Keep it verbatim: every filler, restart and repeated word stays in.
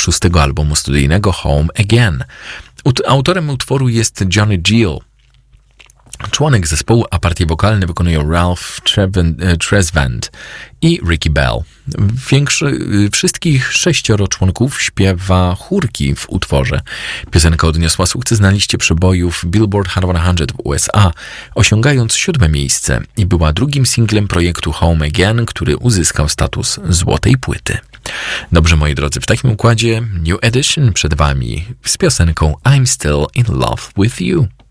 szóstego albumu studyjnego Home Again. Ut- autorem utworu jest Johnny Gill. Członek zespołu, a partie wokalne wykonują Ralph Tresvant i Ricky Bell. Większy, wszystkich sześcioro członków śpiewa chórki w utworze. Piosenka odniosła sukces na liście przebojów Billboard Hot sto w U S A, osiągając siódme miejsce i była drugim singlem projektu Home Again, który uzyskał status złotej płyty. Dobrze, moi drodzy, w takim układzie New Edition przed wami z piosenką I'm Still in Love with You.